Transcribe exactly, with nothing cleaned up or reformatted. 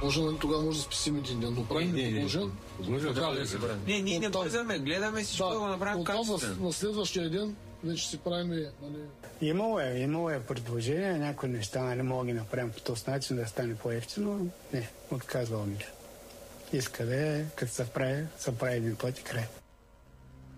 Може, тогава може да списим един ден, но правим ли можем? Не, ние не бързаме, гледаме всичко да го направим качествено. На следващия ден вече си правим... Нали... Имало е, имало е предложение, някои неща нали, мога да ги направим по този начин да стане по-ефтино. Не, отказвал ми. Иска да е, като се прави, се прави един път и край.